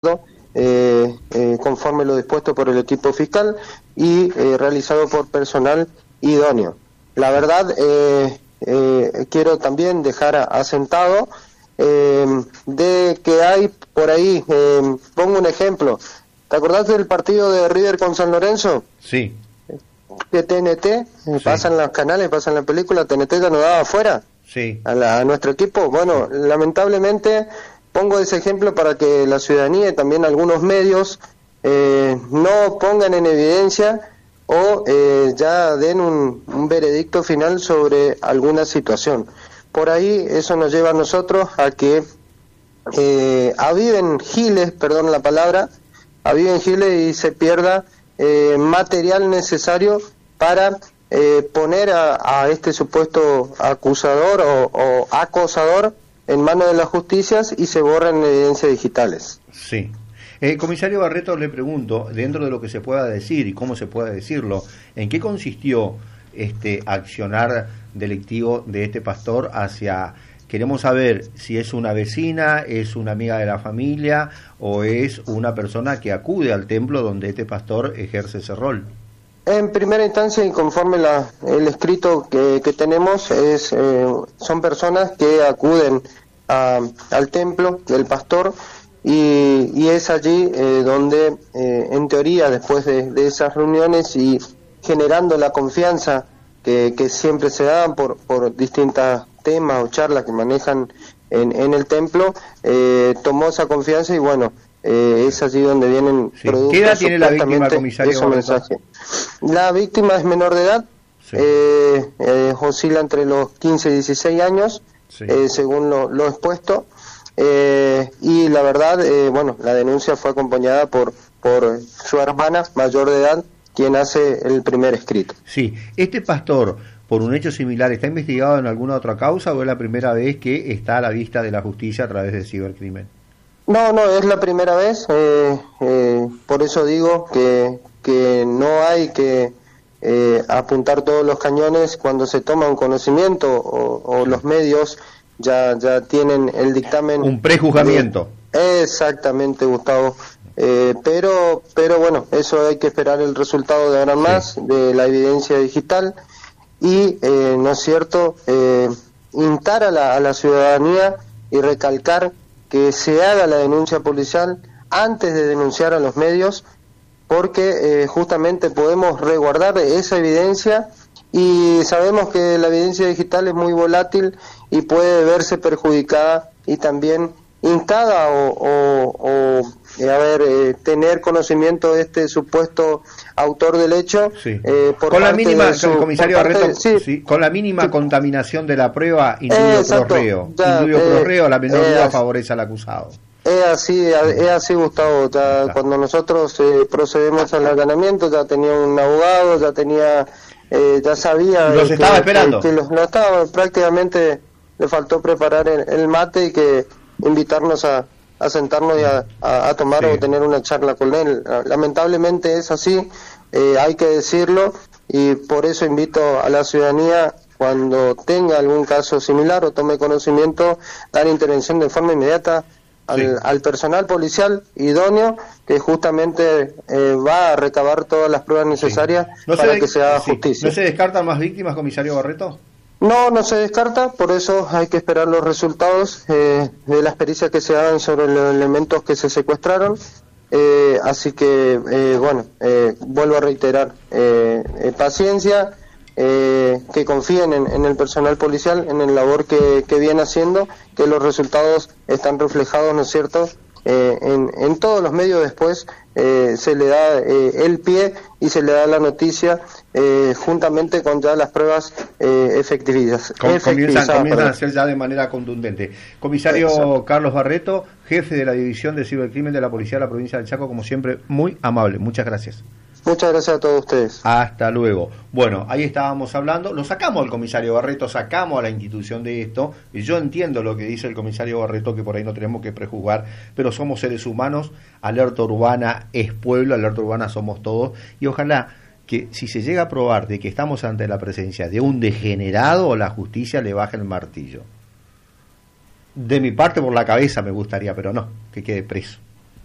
conforme lo dispuesto por el equipo fiscal y realizado por personal idóneo. La verdad, quiero también dejar asentado de que hay por ahí, pongo un ejemplo, ¿te acordás del partido de River con San Lorenzo? Sí. De TNT, Sí. pasan los canales, pasan la película, TNT ya nos daba afuera Sí. a nuestro equipo. Bueno, lamentablemente pongo ese ejemplo para que la ciudadanía y también algunos medios no pongan en evidencia o ya den un veredicto final sobre alguna situación. Por ahí eso nos lleva a nosotros a que aviven giles, perdón la palabra, aviven giles y se pierda material necesario para poner a este supuesto acusador o acosador en manos de las justicias y se borran evidencias digitales. Sí. Comisario Barreto, le pregunto, dentro de lo que se pueda decir y cómo se pueda decirlo, ¿en qué consistió este accionar delictivo de este pastor hacia... Queremos saber si es una vecina, es una amiga de la familia o es una persona que acude al templo donde este pastor ejerce ese rol? En primera instancia y conforme el escrito que tenemos son personas que acuden al templo del pastor y es allí donde en teoría después de esas reuniones y generando la confianza que siempre se dan por distintos temas o charlas que manejan en el templo, tomó esa confianza y bueno, es allí donde vienen productos. ¿Qué edad tiene la víctima, comisario? Mensaje. La víctima es menor de edad, sí. Oscila entre los 15 y 16 años, sí. Según lo expuesto, y la verdad, bueno, la denuncia fue acompañada por su hermana mayor de edad, quien hace el primer escrito. Sí, este pastor, por un hecho similar, ¿está investigado en alguna otra causa o es la primera vez que está a la vista de la justicia a través del cibercrimen? No, es la primera vez, por eso digo que no hay que apuntar todos los cañones cuando se toma un conocimiento o los medios ya tienen el dictamen. Un prejuzgamiento. Exactamente, Gustavo. Pero bueno, eso hay que esperar el resultado de ahora más, sí. De la evidencia digital y, ¿no es cierto?, instar a la ciudadanía y recalcar que se haga la denuncia policial antes de denunciar a los medios, porque justamente podemos resguardar esa evidencia y sabemos que la evidencia digital es muy volátil y puede verse perjudicada y también instada tener conocimiento de este supuesto autor del hecho. Sí. Con la mínima, comisario Barreto, sí, con la mínima contaminación de la prueba, indubio pro reo, la menor duda favorece al acusado. Es así, Gustavo. Cuando nosotros procedemos al allanamiento, ya tenía un abogado, ya sabía. ¿Los estaba esperando? Lo estaba, prácticamente le faltó preparar el mate y que invitarnos a sentarnos y a tomar o tener una charla con él. Lamentablemente es así, hay que decirlo, y por eso invito a la ciudadanía, cuando tenga algún caso similar o tome conocimiento, dar intervención de forma inmediata al personal policial idóneo, que justamente va a recabar todas las pruebas necesarias para que se haga justicia. ¿No se descartan más víctimas, comisario Barreto? No se descarta, por eso hay que esperar los resultados de las pericias que se hagan sobre los elementos que se secuestraron. Así que, vuelvo a reiterar, paciencia, que confíen en el personal policial, en el labor que viene haciendo, que los resultados están reflejados, ¿no es cierto?, en todos los medios. Después se le da el pie y se le da la noticia juntamente con ya las pruebas efectivas. Comienzan a ser ya de manera contundente. Comisario Exacto. Carlos Barreto, jefe de la División de Cibercrimen de la Policía de la Provincia del Chaco, como siempre, muy amable. Muchas gracias. Muchas gracias a todos ustedes. Hasta luego. Bueno, ahí estábamos hablando, lo sacamos al comisario Barreto, sacamos a la institución de esto, y yo entiendo lo que dice el comisario Barreto, que por ahí no tenemos que prejuzgar, pero somos seres humanos, alerta urbana es pueblo, alerta urbana somos todos, y ojalá que si se llega a probar de que estamos ante la presencia de un degenerado, la justicia le baje el martillo. De mi parte por la cabeza me gustaría, pero no, que quede preso.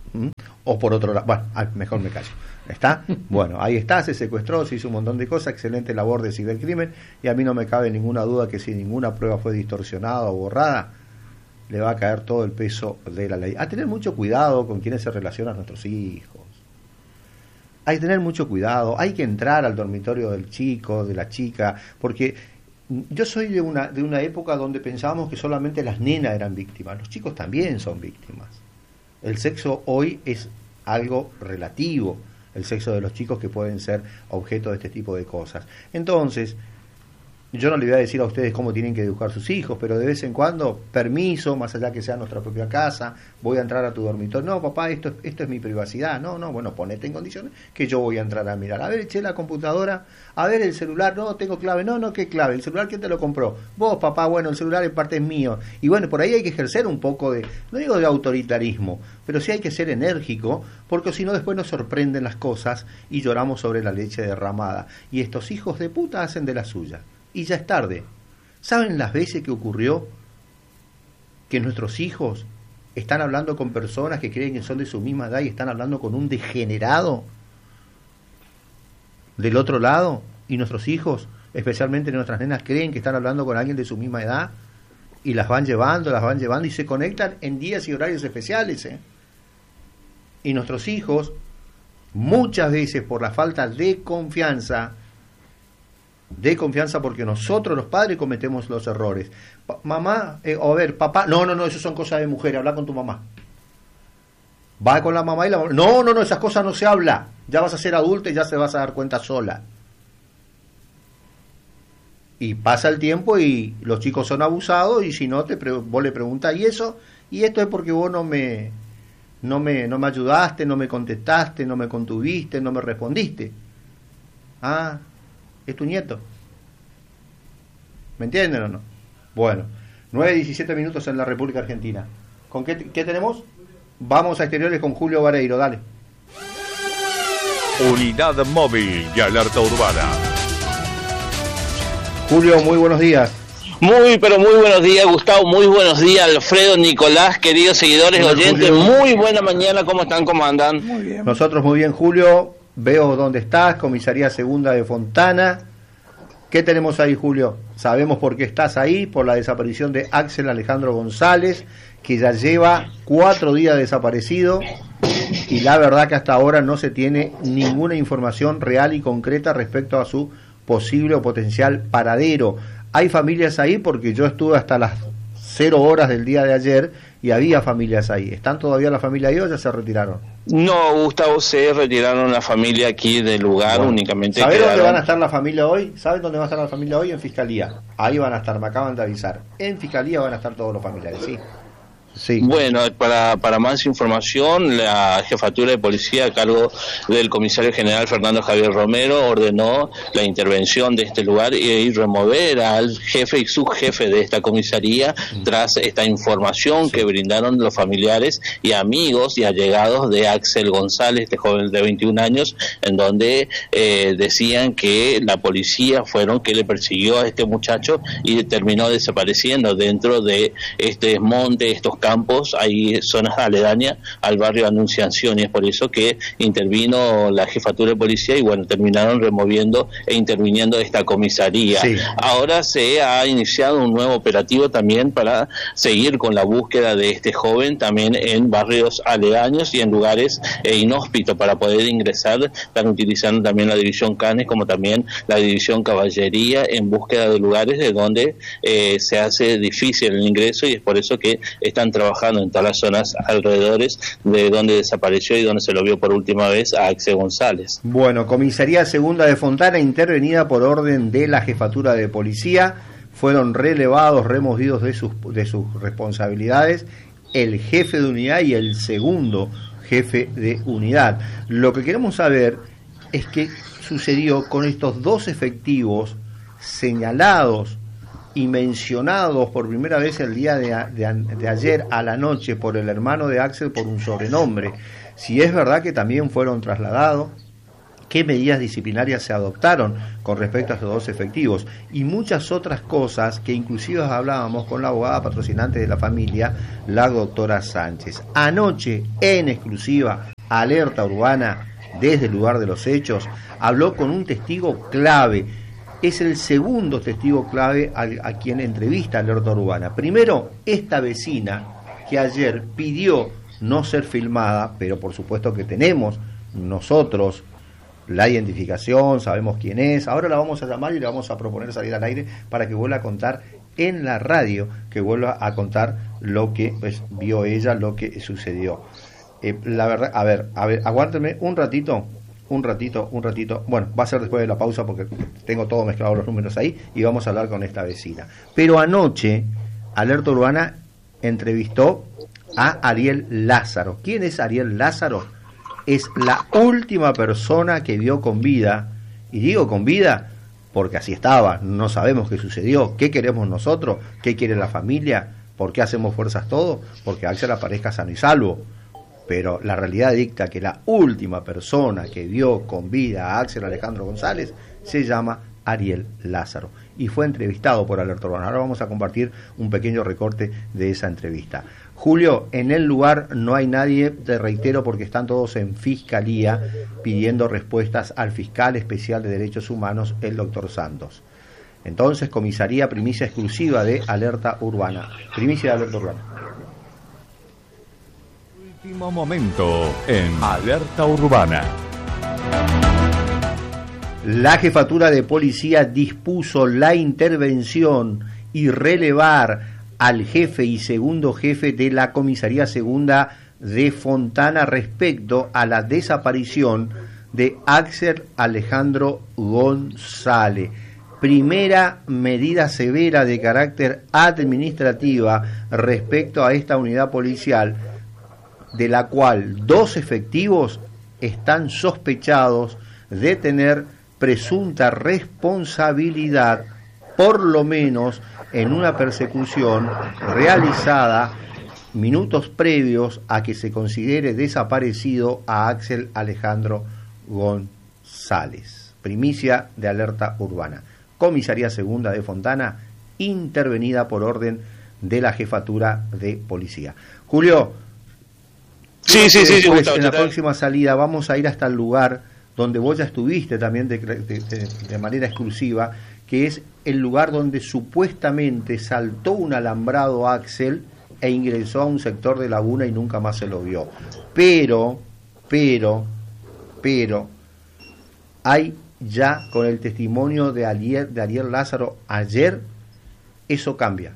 ¿Mm? O por otro lado, bueno, mejor me callo. ¿Está? Bueno, ahí está, se secuestró, se hizo un montón de cosas, excelente labor de cibercrimen, y a mí no me cabe ninguna duda que si ninguna prueba fue distorsionada o borrada, le va a caer todo el peso de la ley. A tener mucho cuidado con quienes se relacionan nuestros hijos. Hay que tener mucho cuidado, hay que entrar al dormitorio del chico, de la chica, porque yo soy de una época donde pensábamos que solamente las nenas eran víctimas, los chicos también son víctimas. El sexo hoy es algo relativo, el sexo de los chicos que pueden ser objeto de este tipo de cosas. Entonces, yo no le voy a decir a ustedes cómo tienen que educar sus hijos, pero de vez en cuando, permiso, más allá que sea nuestra propia casa, voy a entrar a tu dormitorio. No, papá, esto es mi privacidad. No, bueno, ponete en condiciones que yo voy a entrar a mirar. A ver, eché la computadora, a ver el celular, no, tengo clave. No, ¿qué clave? ¿El celular quién te lo compró? Vos, papá, bueno, el celular en parte es mío. Y bueno, por ahí hay que ejercer un poco de, no digo de autoritarismo, pero sí hay que ser enérgico, porque si no después nos sorprenden las cosas y lloramos sobre la leche derramada. Y estos hijos de puta hacen de la suya. Y ya es tarde. ¿Saben las veces que ocurrió que nuestros hijos están hablando con personas que creen que son de su misma edad y están hablando con un degenerado del otro lado? Y nuestros hijos, especialmente nuestras nenas, creen que están hablando con alguien de su misma edad y las van llevando y se conectan en días y horarios especiales. Y nuestros hijos, muchas veces por la falta de confianza porque nosotros los padres cometemos los errores. Mamá, papá, no, eso son cosas de mujer, habla con tu mamá. Va con la mamá y la mamá, no, esas cosas no se habla, ya vas a ser adulta y ya se vas a dar cuenta sola. Y pasa el tiempo y los chicos son abusados, y si no, vos le preguntas, ¿y eso? Y esto es porque vos no me ayudaste, no me contestaste, no me contuviste, no me respondiste. Ah, es tu nieto. ¿Me entienden o no? Bueno, 9:17 en la República Argentina. ¿Con qué tenemos? Vamos a exteriores con Julio Vareiro, dale. Unidad móvil y alerta urbana. Julio, muy buenos días. Pero muy buenos días, Gustavo, muy buenos días, Alfredo, Nicolás, queridos seguidores, oyentes, Julio. Muy buena mañana, ¿cómo están? ¿Cómo andan? Muy bien. Nosotros muy bien, Julio. Veo dónde estás, Comisaría Segunda de Fontana. ¿Qué tenemos ahí, Julio? Sabemos por qué estás ahí, por la desaparición de Axel Alejandro González, que ya lleva 4 días desaparecido, y la verdad que hasta ahora no se tiene ninguna información real y concreta respecto a su posible o potencial paradero. ¿Hay familias ahí? Porque yo estuve hasta las 0 horas del día de ayer y había familias ahí. ¿Están todavía las familias ahí o ya se retiraron? No, Gustavo, se retiraron la familia aquí del lugar, bueno, únicamente ¿sabés dónde van a estar la familia hoy? ¿Saben dónde va a estar la familia hoy? En Fiscalía. Ahí van a estar, me acaban de avisar. En Fiscalía van a estar todos los familiares, ¿sí? Sí. Bueno, para más información, la Jefatura de Policía a cargo del Comisario General Fernando Javier Romero ordenó la intervención de este lugar y remover al jefe y subjefe de esta comisaría tras esta información que brindaron los familiares y amigos y allegados de Axel González, este joven de 21 años, en donde decían que la policía fueron que le persiguió a este muchacho y terminó desapareciendo dentro de este monte, estos campos, hay zonas aledañas al barrio Anunciación, y es por eso que intervino la Jefatura de Policía y bueno, terminaron removiendo e interviniendo esta comisaría. Sí. Ahora se ha iniciado un nuevo operativo también para seguir con la búsqueda de este joven también en barrios aledaños y en lugares inhóspitos para poder ingresar. Están utilizando también la división Canes como también la división Caballería en búsqueda de lugares de donde se hace difícil el ingreso, y es por eso que están trabajando en todas las zonas alrededores de donde desapareció y donde se lo vio por última vez a Axel González. Bueno, Comisaría Segunda de Fontana, intervenida por orden de la Jefatura de Policía, fueron removidos de sus responsabilidades el jefe de unidad y el segundo jefe de unidad. Lo que queremos saber es qué sucedió con estos 2 efectivos señalados y mencionados por primera vez el día de ayer a la noche por el hermano de Axel por un sobrenombre. Si es verdad que también fueron trasladados, qué medidas disciplinarias se adoptaron con respecto a estos dos efectivos y muchas otras cosas que inclusive hablábamos con la abogada patrocinante de la familia, la doctora Sánchez. Anoche, en exclusiva, Alerta Urbana, desde el lugar de los hechos, habló con un testigo clave. Es el segundo testigo clave a quien entrevista Alerta Urbana. Primero, esta vecina que ayer pidió no ser filmada, pero por supuesto que tenemos nosotros la identificación, sabemos quién es. Ahora la vamos a llamar y le vamos a proponer salir al aire para que vuelva a contar en la radio, que vuelva a contar lo que vio ella, lo que sucedió. La verdad, a ver, aguántenme un ratito. Bueno, va a ser después de la pausa porque tengo todo mezclado los números ahí y vamos a hablar con esta vecina. Pero anoche, Alerta Urbana entrevistó a Ariel Lázaro. ¿Quién es Ariel Lázaro? Es la última persona que vio con vida, y digo con vida porque así estaba, no sabemos qué sucedió, qué queremos nosotros, qué quiere la familia, por qué hacemos fuerzas todo, porque Axel aparezca sano y salvo. Pero la realidad dicta que la última persona que vio con vida a Axel Alejandro González se llama Ariel Lázaro y fue entrevistado por Alerta Urbana. Ahora vamos a compartir un pequeño recorte de esa entrevista. Julio, en el lugar no hay nadie, te reitero, porque están todos en fiscalía pidiendo respuestas al fiscal especial de Derechos Humanos, el doctor Santos. Entonces, comisaría, primicia exclusiva de Alerta Urbana. Primicia de Alerta Urbana. Último momento en Alerta Urbana. La jefatura de policía dispuso la intervención y relevar al jefe y segundo jefe de la comisaría segunda de Fontana respecto a la desaparición de Axel Alejandro González. Primera medida severa de carácter administrativa respecto a esta unidad policial, de la cual 2 efectivos están sospechados de tener presunta responsabilidad, por lo menos en una persecución realizada minutos previos a que se considere desaparecido a Axel Alejandro González. Primicia de Alerta Urbana. Comisaría Segunda de Fontana, intervenida por orden de la jefatura de policía. Julio, sí, en la próxima salida vamos a ir hasta el lugar donde vos ya estuviste también de manera exclusiva, que es el lugar donde supuestamente saltó un alambrado Axel e ingresó a un sector de Laguna y nunca más se lo vio. Pero, hay ya con el testimonio de Ariel Lázaro ayer, eso cambia,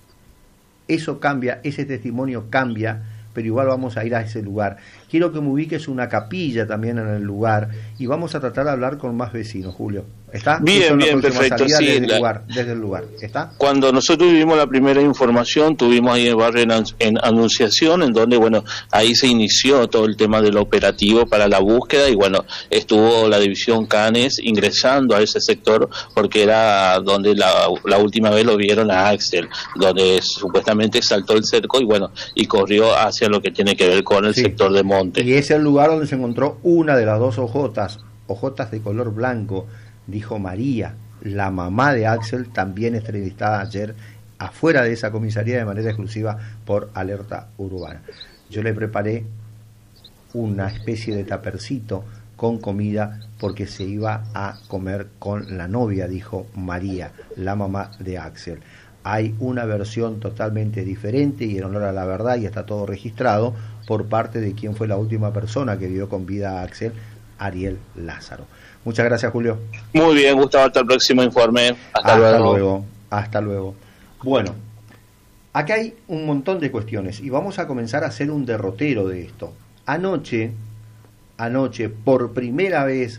ese testimonio cambia, pero igual vamos a ir a ese lugar. Quiero que me ubiques una capilla también en el lugar y vamos a tratar de hablar con más vecinos, Julio. ¿Está? Bien, perfecto. Sí, desde el lugar. ¿Está? Cuando nosotros vimos la primera información, tuvimos ahí el barrio en Anunciación, en donde, ahí se inició todo el tema del operativo para la búsqueda y, estuvo la división Canes ingresando a ese sector porque era donde la última vez lo vieron a Axel, donde supuestamente saltó el cerco y corrió hacia lo que tiene que ver con el sector de Monte. Y es el lugar donde se encontró una de las 2 ojotas de color blanco, dijo María, la mamá de Axel, también entrevistada ayer afuera de esa comisaría de manera exclusiva por Alerta Urbana. Yo le preparé una especie de tapercito con comida porque se iba a comer con la novia, dijo María, la mamá de Axel. Hay una versión totalmente diferente y en honor a la verdad, y está todo registrado, por parte de quien fue la última persona que vio con vida a Axel, Ariel Lázaro. Muchas gracias, Julio. Muy bien, Gustavo, hasta el próximo informe. Hasta luego. Hasta luego. Bueno, acá hay un montón de cuestiones y vamos a comenzar a hacer un derrotero de esto. Anoche, por primera vez,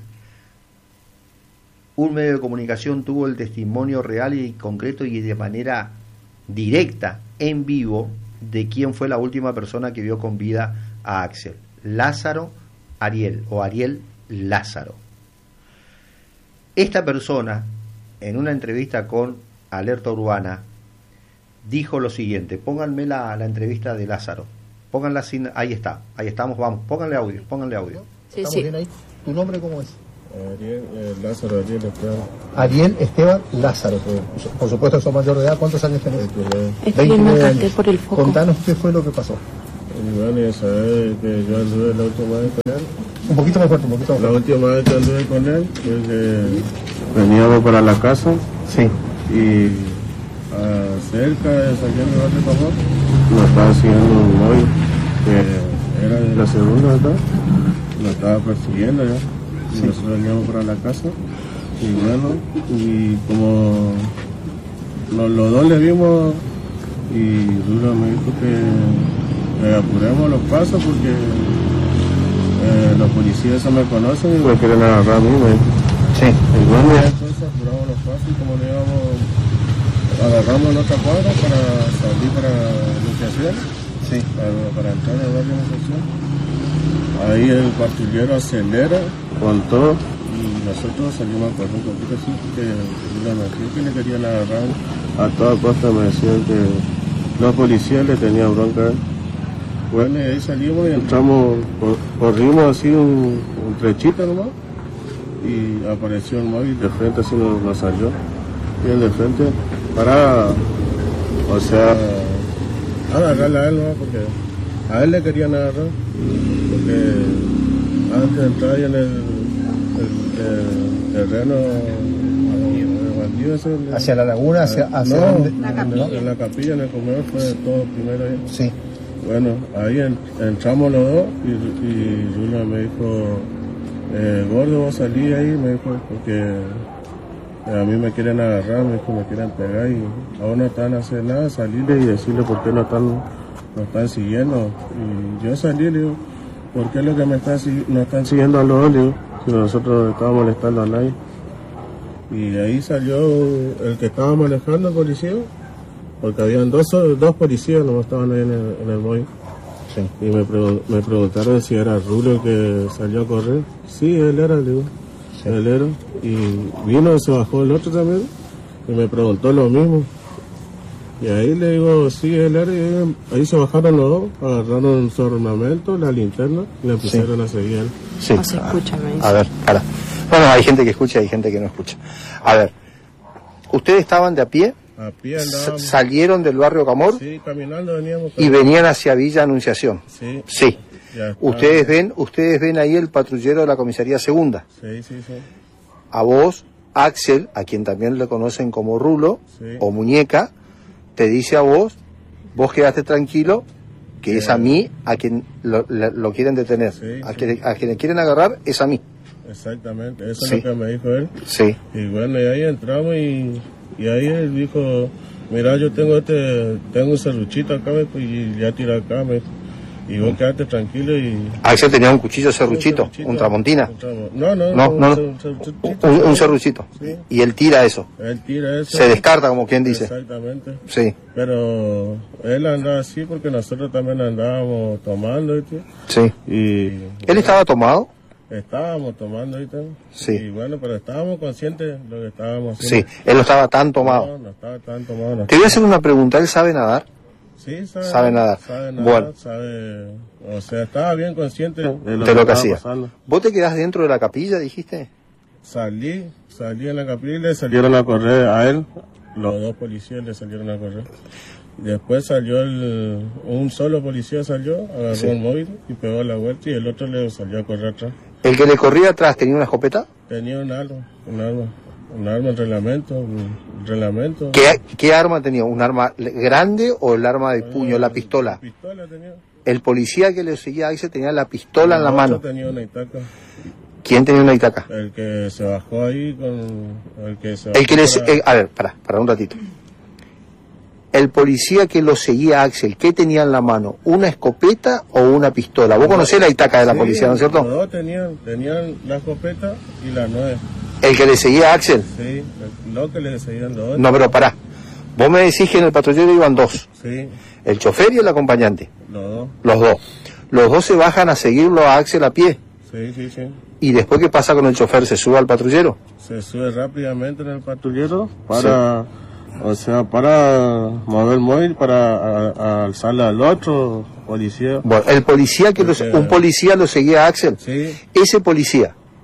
un medio de comunicación tuvo el testimonio real y concreto y de manera directa, en vivo, de quién fue la última persona que vio con vida a Axel. Lázaro Ariel, o Ariel Lázaro. Esta persona, en una entrevista con Alerta Urbana, dijo lo siguiente. Pónganme la entrevista de Lázaro. Pónganla ahí estamos, vamos, pónganle audio. Sí, ¿estamos bien ahí? ¿Tu nombre cómo es? Lázaro, Ariel Esteban. Ariel Esteban Lázaro, por supuesto son mayor de edad. ¿Cuántos años tenés? 29 años. Por el foco. Contanos qué fue lo que pasó. Y bueno, ya sabes que yo anduve la última vez con él. Un poquito más fuerte, un poquito más fuerte. La última vez que anduve con él, que veníamos para la casa. Sí. Y cerca de San Juan de Barrio Pamón, nos estaba siguiendo un móvil que era de la segunda acá. Nos estaba persiguiendo ya. Y sí. Nosotros veníamos para la casa. Y bueno, y como los dos le vimos, y Rulo me dijo que apuremos los pasos porque los policías eso me conocen y me quieren agarrar a mí. Sí. Y bueno, ya entonces apuramos los pasos y como le íbamos, agarramos en otra cuadra para salir para Anunciación. Sí. Para entrar al barrio Anunciación. Ahí el patrullero acelera con todo. Y nosotros salimos a correr un poquito así porque la nación que le querían agarrar a toda costa me decían que los policías le tenían bronca. Bueno, y ahí salimos y entramos, corrimos así un trechito nomás y apareció un móvil de frente, así nos salió. Y el de frente para, o sea, agarrarle a él, ¿no? Porque a él le querían agarrar, porque antes de entrar ahí en el terreno hacia la laguna, hacia no, la capilla. En la capilla, en el comedor fue todo primero ahí. Sí. Bueno, ahí entramos los dos y Julia me dijo, gordo, vos salí ahí, me dijo, porque a mí me quieren agarrar, me dijo, me quieren pegar y aún no están haciendo nada, salirle y decirle por qué no están siguiendo. Y yo salí, le digo, ¿por qué lo que no están siguiendo a los dos? Le digo, si nosotros estábamos molestando a nadie. Y ahí salió el que estaba manejando el policía, porque habían dos policías, no estaban ahí en el móvil. Sí. Y me preguntaron si era Rulo el que salió a correr. Sí, él era, le digo. Sí. Él era. Y vino, se bajó el otro también, y me preguntó lo mismo. Y ahí le digo, sí, él era, y ahí se bajaron los dos, agarraron su armamento, la linterna, y le empezaron a seguir a él. Sí. No se escucha, me dice. A ver, para. Bueno, hay gente que escucha y hay gente que no escucha. A ver, ¿ustedes estaban de a pie? A pie andábamos. ¿Salieron del barrio Camor? Sí, caminando veníamos. Y venían hacia Villa Anunciación. Sí. Sí. Ustedes ven ahí el patrullero de la comisaría segunda. Sí, sí, sí. A vos, Axel, a quien también le conocen como Rulo, sí, o Muñeca, te dice a vos quedaste tranquilo, que es a mí a quien lo quieren detener. Sí, a quien le quieren agarrar es a mí. Exactamente, eso sí, es lo que me dijo él. Sí. Y bueno, y ahí entramos y ahí él dijo, mira, yo tengo un serruchito acá, y ya tira acá, y vos quedate tranquilo y... Axel tenía un cuchillo serruchito, un tramontina. Un serruchito. Sí. Y él tira eso. Él tira eso. Se descarta, como quien dice. Exactamente. Sí. Pero él andaba así porque nosotros también andábamos tomando, ¿viste? Sí. Y... ¿Él estaba tomado? Estábamos tomando ahorita. Sí. Y bueno, pero estábamos conscientes de lo que estábamos haciendo. Sí, él no estaba tan tomado. No estaba tan tomado. No. Te voy a hacer una pregunta, ¿él sabe nadar? Sí, sabe nadar. Bueno. O sea, estaba bien consciente de lo que hacía. Pasando. ¿Vos te quedás dentro de la capilla, dijiste? Salí en la capilla y le salieron a correr a él. Los dos policías le salieron a correr. Después salió un solo policía agarró sí, el móvil y pegó la vuelta y el otro le salió a correr atrás. ¿El que le corría atrás tenía una escopeta? Tenía un arma en reglamento. ¿Qué arma tenía? ¿Un arma grande o el arma de puño, la pistola? La pistola tenía. El policía que le seguía a Axel tenía la pistola en la mano. Tenía una Itaca. ¿Quién tenía una Itaca? El que se bajó ahí con... A ver, para un ratito. El policía que lo seguía a Axel, ¿qué tenía en la mano? ¿Una escopeta o una pistola? Vos conocés la Itaca de la policía, ¿no es cierto? Los dos tenían la escopeta y la 9. ¿El que le seguía a Axel? Sí, lo que le seguían los dos. No, pero pará. Vos me decís que en el patrullero iban dos. Sí. El chofer y el acompañante. Los dos. Los dos se bajan a seguirlo a Axel a pie. Sí. ¿Y después qué pasa con el chofer? ¿Se sube al patrullero? Se sube rápidamente en el patrullero para... Sí. O sea, para mover el móvil, para alzarle al otro policía. Bueno, el policía un policía lo seguía a Axel. Sí. Ese policía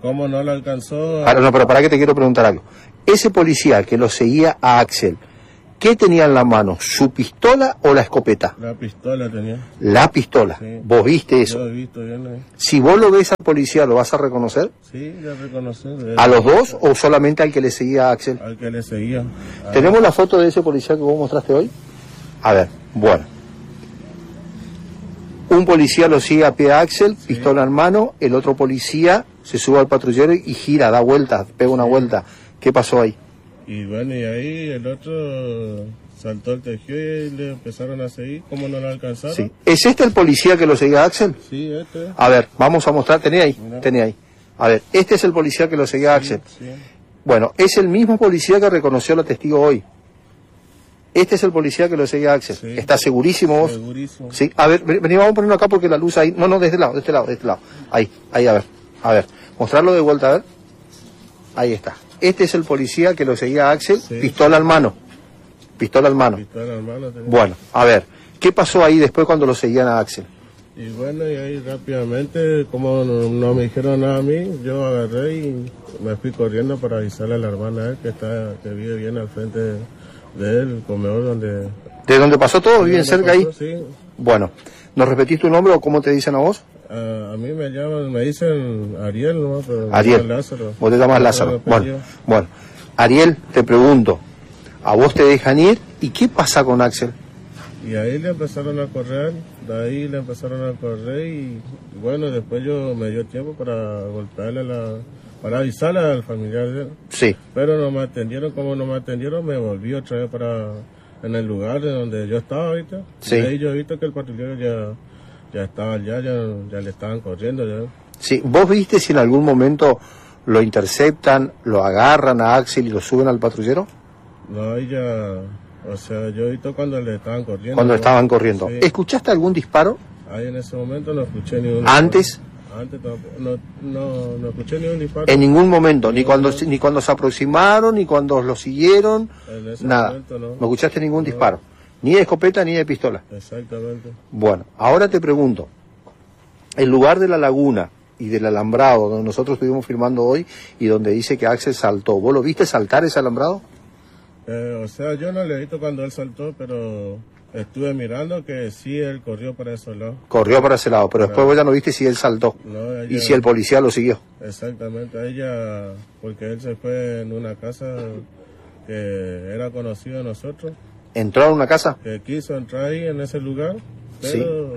¿Cómo no lo alcanzó? Ahora, no, pero para que te quiero preguntar algo. Ese policía que lo seguía a Axel, ¿qué tenía en la mano? ¿Su pistola o la escopeta? La pistola tenía. La pistola. Sí. ¿Vos viste eso? Yo he visto bien ahí. Si vos lo ves al policía, ¿lo vas a reconocer? Sí, ya reconocí. ¿A los dos o solamente al que le seguía a Axel? Al que le seguía. ¿Tenemos la foto de ese policía que vos mostraste hoy? A ver, bueno. Un policía lo sigue a pie a Axel, Sí. pistola en mano, el otro policía se sube al patrullero y gira, da vueltas, pega una vuelta. ¿Qué pasó ahí? Y bueno, y ahí el otro saltó el tejido y le empezaron a seguir. ¿Cómo no lo alcanzaron? Sí. ¿Es este el policía que lo seguía a Axel? Sí, este. A ver, vamos a mostrar, tenía ahí, Mira. tenía ahí. A ver, este es el policía que lo seguía a Axel. Sí. Bueno, es el mismo policía que reconoció a la testigo hoy. Este es el policía que lo seguía a Axel. Sí. ¿Está segurísimo vos? Segurísimo. Sí, a ver, vení, vamos a ponerlo acá porque la luz ahí, no, de este lado. Ahí, a ver, mostrarlo de vuelta, a ver. Ahí está. Este es el policía que lo seguía a Axel, Sí. pistola en mano. Pistola en mano. Pistola en mano tenía. Bueno, a ver, ¿qué pasó ahí después cuando lo seguían a Axel? Y bueno, y ahí rápidamente, como no me dijeron nada a mí, yo agarré y me fui corriendo para avisarle a la hermana de él que vive bien al frente de él, el comedor donde... ¿De dónde pasó todo? ¿Viven cerca ahí? Sí. Bueno, ¿nos repetís tu nombre o cómo te dicen a vos? A mí me dicen Ariel, ¿no? Pero me Ariel. llaman Lázaro. Vos te llamas Lázaro. Bueno, Ariel, te pregunto, ¿a vos te dejan ir? ¿Y qué pasa con Axel? Y ahí le empezaron a correr, y bueno, después me dio tiempo para golpearle para avisarle al familiar de él. Sí. Pero no me atendieron, como no me atendieron, me volví otra vez en el lugar de donde yo estaba ahorita. Sí. Y ahí yo he visto que el patrullero ya estaba ya le estaban corriendo ya. Sí, ¿vos viste si en algún momento lo interceptan, lo agarran a Axel y lo suben al patrullero? No, ahí ya, o sea, yo he visto cuando le estaban corriendo. Cuando ¿no? estaban corriendo. Sí. ¿Escuchaste algún disparo? Ahí en ese momento no escuché ni un ¿Antes? Antes tampoco, no escuché ni un disparo. En ningún momento, ni Ningún cuando se aproximaron, ni cuando lo siguieron, En ese nada. momento no. No escuchaste ningún disparo, ni de escopeta ni de pistola. Exactamente. Bueno, ahora te pregunto, el lugar de la laguna y del alambrado donde nosotros estuvimos firmando hoy y donde dice que Axel saltó, ¿vos lo viste saltar ese alambrado? O sea, yo no le he visto cuando él saltó, pero estuve mirando que sí, él corrió para ese lado. Corrió para ese lado, pero después vos ya no viste si él saltó No, y si el policía lo siguió. Exactamente, a ella, porque él se fue en una casa que era conocido de nosotros, ¿Entró a una casa? que quiso entrar ahí en ese lugar, pero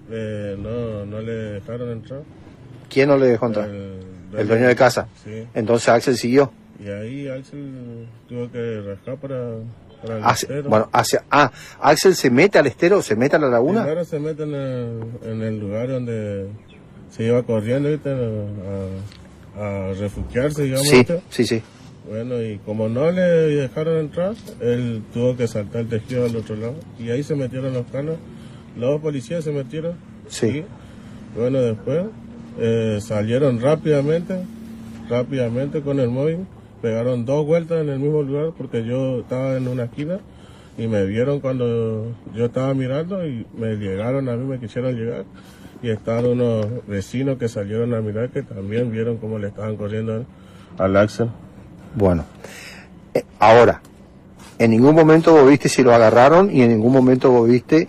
no le dejaron entrar. ¿Quién no le dejó entrar? El dueño de casa. Sí. Entonces Axel siguió. Y ahí Axel tuvo que rascar para el estero. Bueno, Axel se mete al estero, se mete a la laguna. Primero se mete en el lugar donde se iba corriendo, ¿viste? A refugiarse, digamos. Sí, ¿viste? sí. Bueno, y como no le dejaron entrar, él tuvo que saltar el tejido al otro lado. Y ahí se metieron los canos. Los dos policías se metieron. Sí. Y, bueno, después salieron rápidamente con el móvil. Pegaron 2 vueltas en el mismo lugar porque yo estaba en una esquina y me vieron cuando yo estaba mirando y me llegaron a mí, me quisieron llegar. Y estaban unos vecinos que salieron a mirar que también vieron cómo le estaban corriendo al Axel. Bueno, ahora, en ningún momento vos viste si lo agarraron y en ningún momento vos viste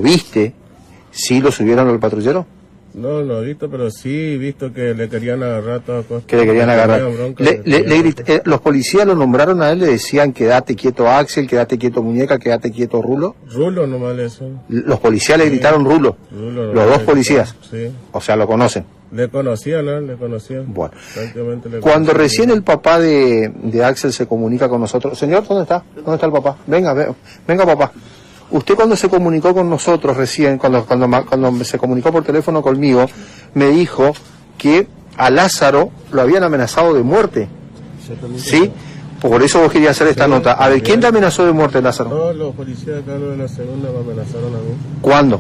si lo subieron al patrullero. No he visto, pero sí he visto que le querían agarrar todas cosas. Que le querían agarrar. Bronca, Los policías lo nombraron a él, le decían quédate quieto Axel, quédate quieto muñeca, quédate quieto Rulo. Rulo nomás le decían. Los policías le gritaron Rulo. Rulo, Los dos policías. Sí. O sea, lo conocen. Le conocían, ¿no? Le conocían. Bueno. Prácticamente le Cuando conocían. recién el papá de Axel se comunica con nosotros, señor, ¿dónde está? ¿Dónde está el papá? Venga papá. Usted cuando se comunicó con nosotros recién, cuando se comunicó por teléfono conmigo, me dijo que a Lázaro lo habían amenazado de muerte. ¿Sí? Por eso vos querías hacer esta nota. A ver, ¿quién te amenazó de muerte, Lázaro? Todos los policías acá de la segunda me amenazaron a mí. ¿Cuándo?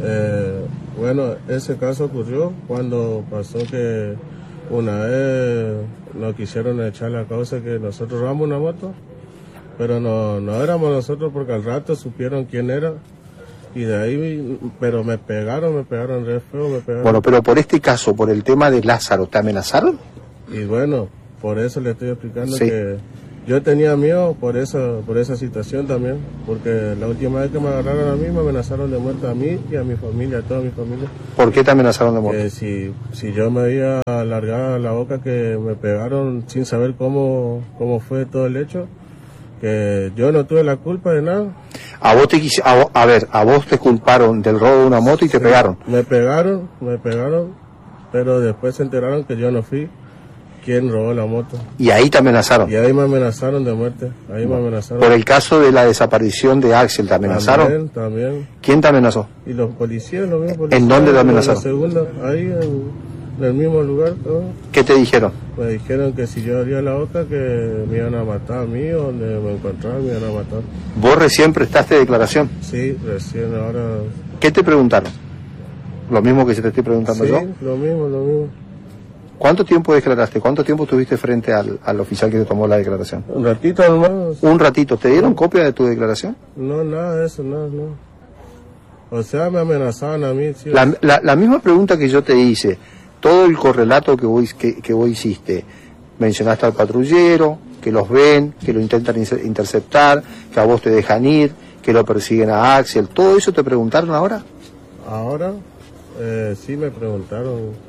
Bueno, ese caso ocurrió cuando pasó que una vez nos quisieron echar la causa que nosotros robamos una moto, pero no éramos nosotros porque al rato supieron quién era y de ahí, pero me pegaron re feo, Bueno, pero por este caso, por el tema de Lázaro, ¿te amenazaron? Y bueno, por eso le estoy explicando que yo tenía miedo por esa situación también, porque la última vez que me agarraron a mí, me amenazaron de muerte a mí y a mi familia, a toda mi familia. ¿Por qué te amenazaron de muerte? Que si yo me había alargado la boca, que me pegaron sin saber cómo fue todo el hecho, que yo no tuve la culpa de nada. A vos te culparon del robo de una moto y te pegaron. Me pegaron, pero después se enteraron que yo no fui quien robó la moto. Y ahí te amenazaron. Y ahí me amenazaron de muerte. Ahí me amenazaron. Por el caso de la desaparición de Axel, ¿te amenazaron? También. ¿Quién te amenazó? Y los policías, los mismos policías. ¿En dónde te amenazaron? En la segunda, ahí en el mismo lugar. Todo. ¿Qué te dijeron? Me dijeron que si yo abría la boca, que me iban a matar a mí, o donde me encontraban me iban a matar. ¿Vos recién prestaste declaración? Sí, recién, ahora... ¿Qué te preguntaron? ¿Lo mismo que se te estoy preguntando yo? Sí, lo mismo. ¿Cuánto tiempo declaraste? ¿Cuánto tiempo estuviste frente al oficial que te tomó la declaración? Un ratito nomás. Un ratito. ¿Te dieron copia de tu declaración? No, nada de eso, no. O sea, me amenazaban a mí. Sí. La misma pregunta que yo te hice, todo el correlato que vos hiciste, mencionaste al patrullero, que los ven, que lo intentan interceptar, que a vos te dejan ir, que lo persiguen a Axel, ¿todo eso te preguntaron ahora? Ahora, sí me preguntaron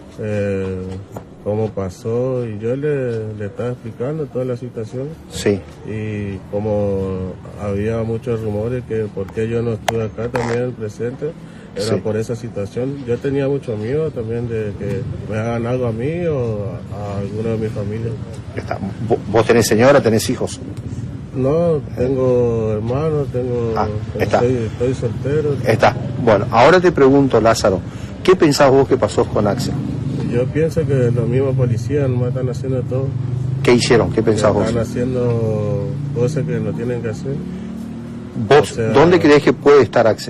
cómo pasó, y yo le estaba explicando toda la situación. Sí. Y como había muchos rumores que por qué yo no estuve acá también presente, era por esa situación. Yo tenía mucho miedo también de que me hagan algo a mí o a alguno de mi familia. ¿Vos tenés señora, tenés hijos? No, tengo hermanos, estoy soltero. Bueno, ahora te pregunto, Lázaro, ¿qué pensás vos que pasó con Axel? Yo pienso que los mismos policías nomás están haciendo todo. ¿Qué hicieron? ¿Qué pensás vos? Están haciendo cosas que no tienen que hacer. ¿Vos dónde crees que puede estar Axel?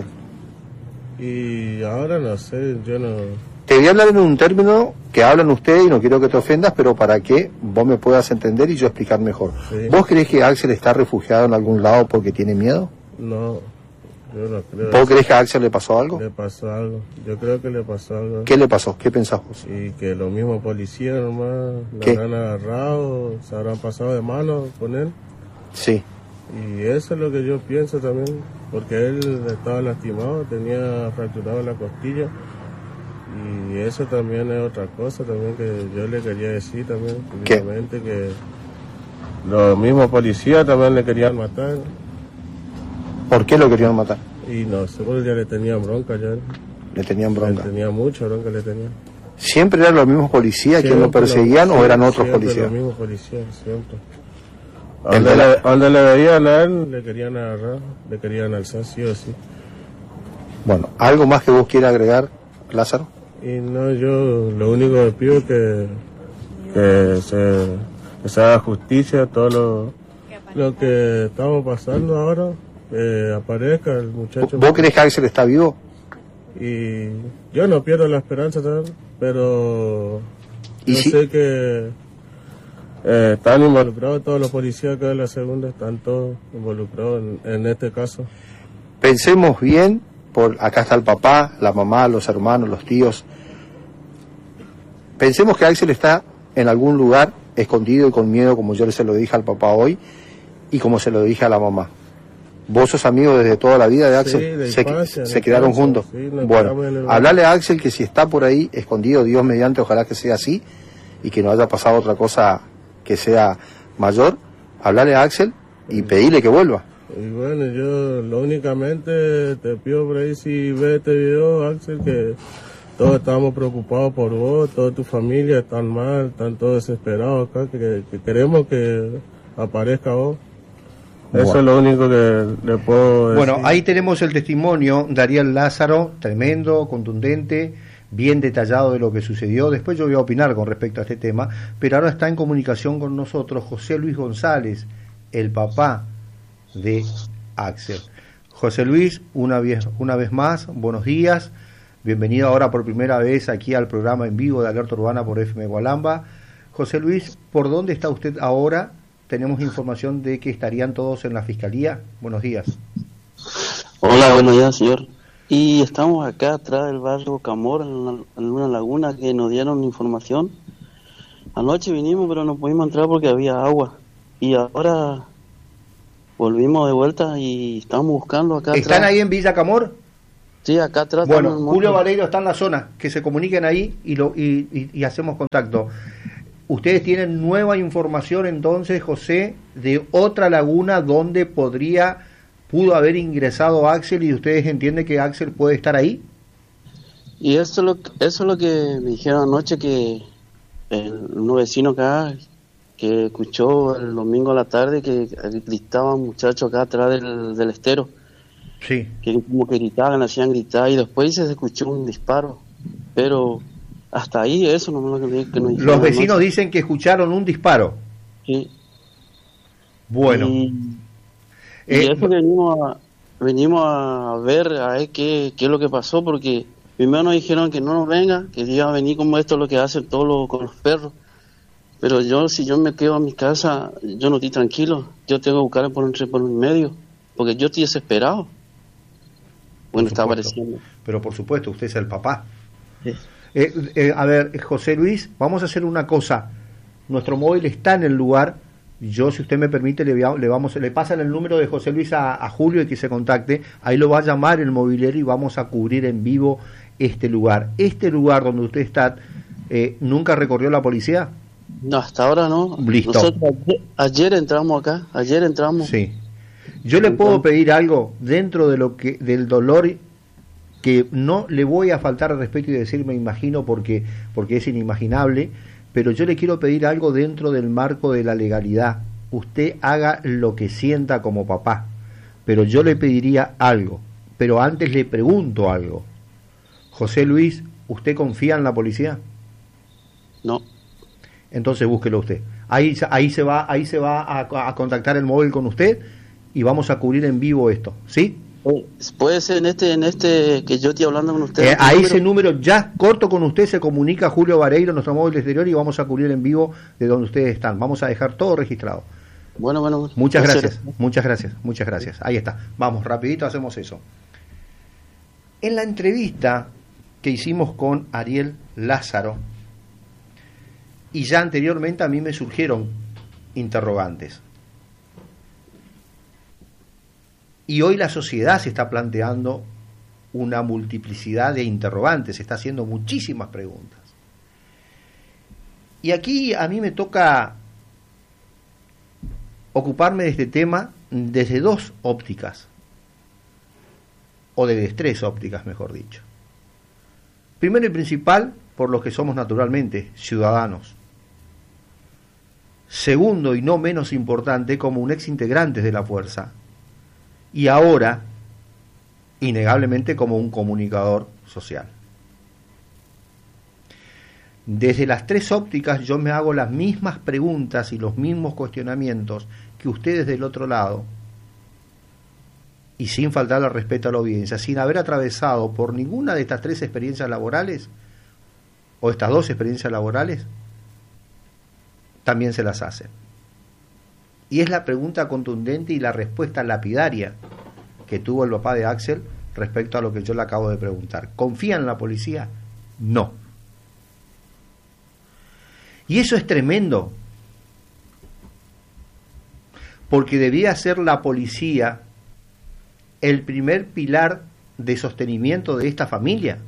Y ahora no sé, yo no... Te voy a hablar en un término que hablan ustedes y no quiero que te ofendas, pero para que vos me puedas entender y yo explicar mejor. Sí. ¿Vos crees que Axel está refugiado en algún lado porque tiene miedo? No, yo no creo. ¿Vos crees que a Axel le pasó algo? Le pasó algo, yo creo que le pasó algo. ¿Qué le pasó? ¿Qué pensás vos? Y que los mismos policías nomás le habrán agarrado, se habrán pasado de mano con él. Sí. Y eso es lo que yo pienso también, porque él estaba lastimado, tenía fracturado la costilla. Y eso también es otra cosa también que yo le quería decir también, públicamente, que los mismos policías también le querían matar. ¿Por qué lo querían matar? Y no sé, porque ya le tenían bronca ya. Le tenían bronca. Le tenía mucha bronca, le tenían. ¿Siempre eran los mismos policías quienes lo perseguían o eran otros policías? Los mismos policías, siempre. Donde le veían a él, le querían agarrar, le querían alzar, sí o sí. Bueno, ¿algo más que vos quieras agregar, Lázaro? Y no, yo lo único que pido es que se haga justicia a todo lo que estamos pasando ahora, que aparezca el muchacho. ¿Vos crees que Axel está vivo? Y yo no pierdo la esperanza también, pero yo sé que están involucrados todos los policías acá de la segunda, están todos involucrados en este caso. Pensemos bien. Acá está el papá, la mamá, los hermanos, los tíos. Pensemos que Axel está en algún lugar escondido y con miedo, como yo se lo dije al papá hoy y como se lo dije a la mamá. ¿Vos sos amigo desde toda la vida de Axel? Sí, de infancia, se quedaron juntos. Sí, bueno, hablale a Axel que si está por ahí escondido, Dios mediante, ojalá que sea así y que no haya pasado otra cosa que sea mayor. Hablale a Axel y pedile que vuelva. Y bueno, yo lo únicamente te pido por ahí, si ves este video, Axel, que todos estamos preocupados por vos, toda tu familia están mal, están todos desesperados acá, que queremos que aparezca vos. Bueno. Eso es lo único que le puedo decir. Bueno, ahí tenemos el testimonio de Ariel Lázaro, tremendo, contundente, bien detallado de lo que sucedió. Después yo voy a opinar con respecto a este tema, pero ahora está en comunicación con nosotros José Luis González, el papá de Axel. José Luis, una vez más, buenos días, bienvenido ahora por primera vez aquí al programa en vivo de Alerta Urbana por FM Gualamba. José Luis, ¿por dónde está usted ahora? Tenemos información de que estarían todos en la fiscalía. Buenos días. Hola, buenos días, señor. Y estamos acá atrás del barrio Camor, en una laguna que nos dieron información Anoche vinimos, pero no pudimos entrar porque había agua. Y ahora volvimos de vuelta y estamos buscando acá ¿Están atrás. ahí en Villa Camor? Sí, acá atrás. Bueno, estamos en Julio monte. Vareiro está en la zona, que se comuniquen ahí y hacemos contacto. Ustedes tienen nueva información entonces, José, de otra laguna donde pudo haber ingresado Axel, y ustedes entienden que Axel puede estar ahí. Y eso es lo que me dijeron anoche, que un vecino acá que escuchó el domingo a la tarde que gritaban muchachos acá atrás del estero. Sí. Que como que gritaban, hacían gritar, y después se escuchó un disparo. Pero hasta ahí eso no es lo que nos dijeron. Los vecinos anoche. dicen que escucharon un disparo. Sí. Bueno. Y eso que venimos a ver qué es lo que pasó, porque primero nos dijeron que no nos venga, que iba a venir como esto es lo que hacen todos con los perros. Pero si yo me quedo en mi casa, yo no estoy tranquilo. Yo tengo que buscar por un medio, porque yo estoy desesperado. Bueno, está apareciendo. Pero por supuesto, usted es el papá. Sí. A ver, José Luis, vamos a hacer una cosa. Nuestro móvil está en el lugar. Yo, si usted me permite, le pasan el número de José Luis a Julio y que se contacte. Ahí lo va a llamar el mobiliario y vamos a cubrir en vivo este lugar. Este lugar donde usted está, ¿nunca recorrió la policía? No, hasta ahora no. Listo. Nosotros ayer entramos acá, Sí. Yo le puedo pedir algo dentro de del dolor, que no le voy a faltar al respeto y decir me imagino porque es inimaginable, pero yo le quiero pedir algo dentro del marco de la legalidad. Usted haga lo que sienta como papá, pero yo le pediría algo, pero antes le pregunto algo. José Luis, ¿usted confía en la policía? No. Entonces búsquelo usted. Ahí se va a contactar el móvil con usted y vamos a cubrir en vivo esto, ¿sí? Puede ser en este que yo estoy hablando con usted. Ahí ese número ya corto con usted, se comunica Julio Vareiro, nuestro móvil exterior, y vamos a cubrir en vivo de donde ustedes están. Vamos a dejar todo registrado. Bueno. Muchas gracias. Ahí está. Vamos, rapidito hacemos eso. En la entrevista que hicimos con Ariel Lázaro, y ya anteriormente a mí me surgieron interrogantes. Y hoy la sociedad se está planteando una multiplicidad de interrogantes, se está haciendo muchísimas preguntas. Y aquí a mí me toca ocuparme de este tema desde dos ópticas, o desde tres ópticas, mejor dicho. Primero y principal, por los que somos naturalmente ciudadanos. Segundo, y no menos importante, como un ex integrante de la fuerza. Y ahora, innegablemente, como un comunicador social. Desde las tres ópticas yo me hago las mismas preguntas y los mismos cuestionamientos que ustedes del otro lado, y sin faltar al respeto a la audiencia, sin haber atravesado por ninguna de estas tres experiencias laborales, o estas dos experiencias laborales, también se las hacen. Y es la pregunta contundente y la respuesta lapidaria que tuvo el papá de Axel respecto a lo que yo le acabo de preguntar. ¿Confía en la policía? No. Y eso es tremendo, porque debía ser la policía el primer pilar de sostenimiento de esta familia.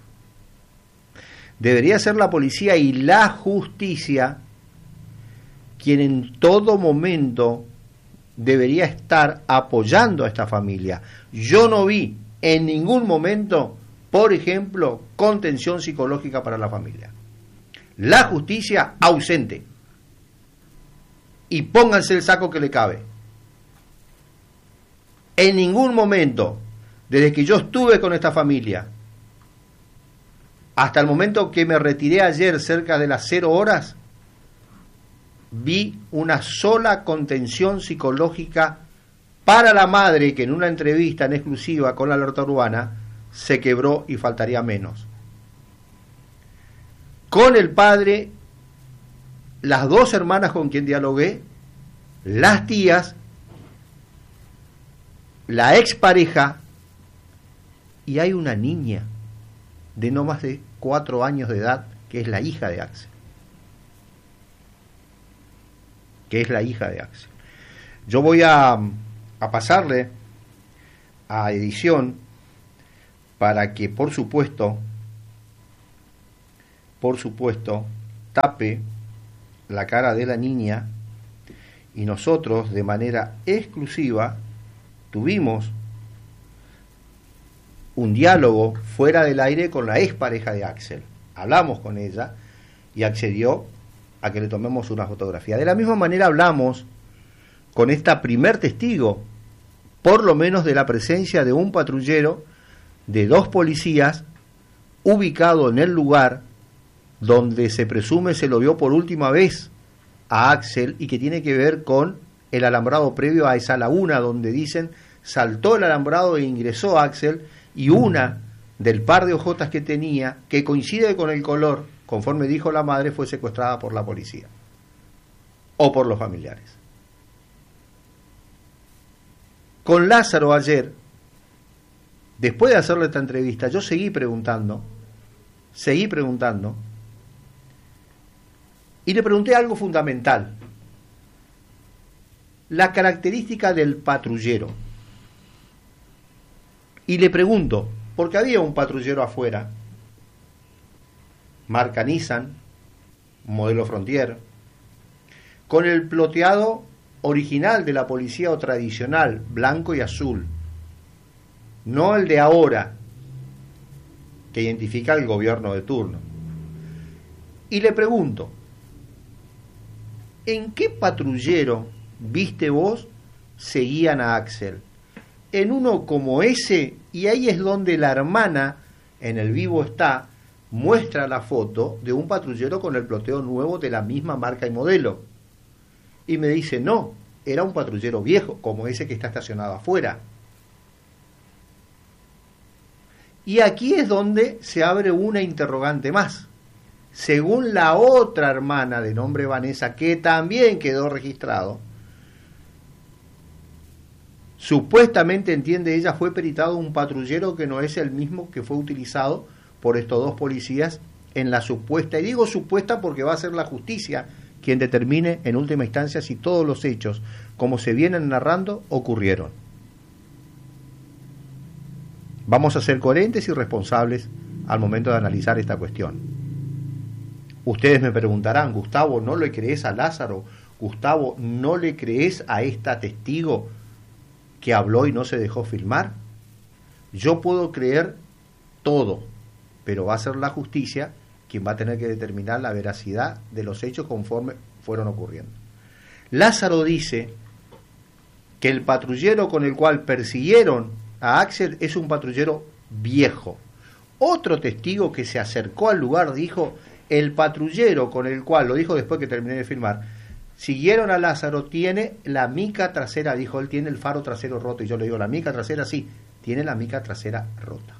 Debería ser la policía y la justicia quien en todo momento debería estar apoyando a esta familia. Yo no vi en ningún momento, por ejemplo, contención psicológica para la familia. La justicia ausente. Y pónganse el saco que le cabe. En ningún momento, desde que yo estuve con esta familia, hasta el momento que me retiré ayer cerca de las 0 horas, vi una sola contención psicológica para la madre, que en una entrevista en exclusiva con la Alerta Urbana se quebró y faltaría menos. Con el padre, las dos hermanas con quien dialogué, las tías, la expareja, y hay una niña de no más de 4 años de edad que es la hija de Axel. que es la hija de Axel. Yo voy a pasarle a edición para que, por supuesto, tape la cara de la niña, y nosotros de manera exclusiva tuvimos un diálogo fuera del aire con la expareja de Axel. Hablamos con ella y accedió a que le tomemos una fotografía. De la misma manera hablamos con esta primer testigo, por lo menos de la presencia de un patrullero, de 2 policías, ubicado en el lugar donde se presume se lo vio por última vez a Axel, y que tiene que ver con el alambrado previo a esa laguna donde dicen saltó el alambrado e ingresó Axel, y una del par de ojotas que tenía, que coincide con el color, conforme dijo la madre, fue secuestrada por la policía o por los familiares. Con Lázaro ayer, después de hacerle esta entrevista, yo seguí preguntando, y le pregunté algo fundamental: la característica del patrullero. Y le pregunto, porque había un patrullero afuera, marca Nissan, modelo Frontier, con el ploteado original de la policía o tradicional, blanco y azul, no el de ahora, que identifica al gobierno de turno. Y le pregunto, ¿en qué patrullero viste vos seguían a Axel? En uno como ese, y ahí es donde la hermana, en el vivo está, muestra la foto de un patrullero con el ploteo nuevo de la misma marca y modelo. Y me dice, no, era un patrullero viejo, como ese que está estacionado afuera. Y aquí es donde se abre una interrogante más. Según la otra hermana de nombre Vanessa, que también quedó registrado, supuestamente, entiende ella, fue peritado un patrullero que no es el mismo que fue utilizado por estos 2 policías en la supuesta, y digo supuesta porque va a ser la justicia quien determine en última instancia si todos los hechos, como se vienen narrando, ocurrieron. Vamos a ser coherentes y responsables al momento de analizar esta cuestión. Ustedes me preguntarán, Gustavo, ¿no le crees a Lázaro? Gustavo, ¿no le crees a esta testigo que habló y no se dejó filmar? Yo puedo creer todo, pero va a ser la justicia quien va a tener que determinar la veracidad de los hechos conforme fueron ocurriendo. Lázaro dice que el patrullero con el cual persiguieron a Axel es un patrullero viejo. Otro testigo que se acercó al lugar dijo, el patrullero con el cual, lo dijo después que terminé de filmar, siguieron a Lázaro, tiene la mica trasera, dijo él, tiene el faro trasero roto. Y yo le digo, la mica trasera sí, tiene la mica trasera rota.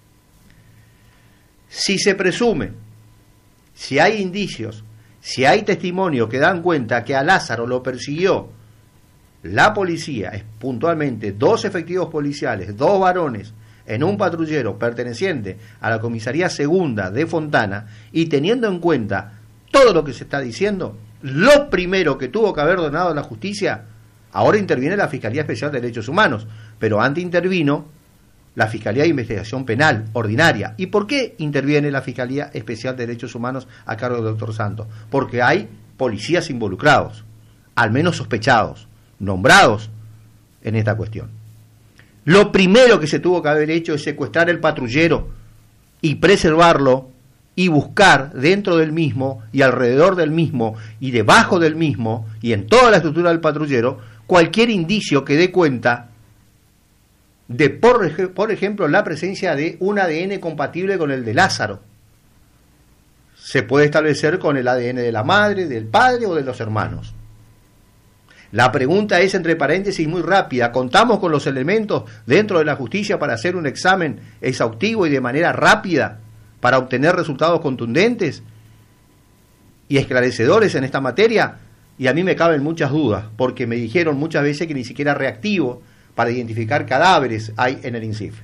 Si se presume, si hay indicios, si hay testimonios que dan cuenta que a Lázaro lo persiguió la policía, es puntualmente 2 efectivos policiales, 2 varones, en un patrullero perteneciente a la comisaría segunda de Fontana, y teniendo en cuenta todo lo que se está diciendo, lo primero que tuvo que haber ordenado la justicia, ahora interviene la Fiscalía Especial de Derechos Humanos, pero antes intervino la Fiscalía de Investigación Penal ordinaria. ¿Y por qué interviene la Fiscalía Especial de Derechos Humanos a cargo del doctor Santos? Porque hay policías involucrados, al menos sospechados, nombrados en esta cuestión. Lo primero que se tuvo que haber hecho es secuestrar el patrullero y preservarlo y buscar dentro del mismo y alrededor del mismo y debajo del mismo y en toda la estructura del patrullero cualquier indicio que dé cuenta de, por ejemplo, la presencia de un ADN compatible con el de Lázaro. Se puede establecer con el ADN de la madre, del padre o de los hermanos. La pregunta es, entre paréntesis, muy rápida. ¿Contamos con los elementos dentro de la justicia para hacer un examen exhaustivo y de manera rápida para obtener resultados contundentes y esclarecedores en esta materia? Y a mí me caben muchas dudas, porque me dijeron muchas veces que ni siquiera reactivo para identificar cadáveres hay en el INCIF.